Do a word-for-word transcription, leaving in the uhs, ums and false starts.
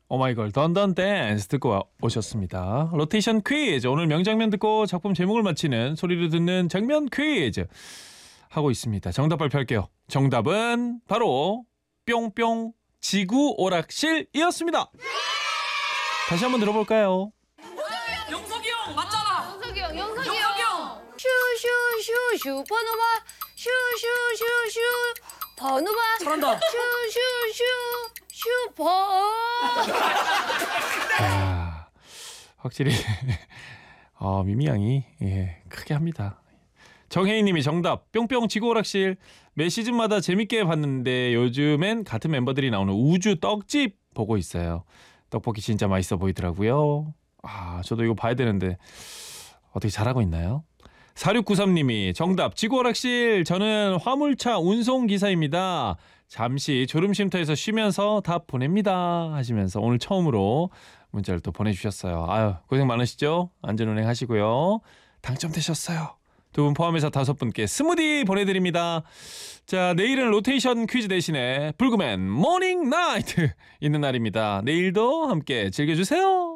오마이걸 던던 댄스 듣고 오셨습니다. 로테이션 퀴즈. 오늘 명장면 듣고 작품 제목을 맞히는 소리를 듣는 장면 퀴즈 하고 있습니다. 정답 발표할게요. 정답은 바로 뿅뿅 지구 오락실이었습니다. 다시 한번 들어볼까요? 영석이 형 맞잖아. 영석이 형, 영석이 영석이 형. 형. 슈슈슈 슈퍼노바 슈슈슈슈 번호바 잘한다. 슈슈슈 슈퍼. 아, 확실히 어, 미미 양이 예, 크게 합니다. 정혜인님이 정답 뿅뿅 지구 오락실. 매 시즌마다 재밌게 봤는데 요즘엔 같은 멤버들이 나오는 우주 떡집 보고 있어요. 떡볶이 진짜 맛있어 보이더라고요. 아, 저도 이거 봐야 되는데 어떻게 잘하고 있나요? 사육구삼님이 정답 지구 오락실. 저는 화물차 운송기사입니다. 잠시 졸음쉼터에서 쉬면서 답 보냅니다 하시면서 오늘 처음으로 문자를 또 보내주셨어요. 아유, 고생 많으시죠? 안전운행 하시고요. 당첨되셨어요. 두 분 포함해서 다섯 분께 스무디 보내드립니다. 자, 내일은 로테이션 퀴즈 대신에 불금엔 모닝 나이트 있는 날입니다. 내일도 함께 즐겨주세요.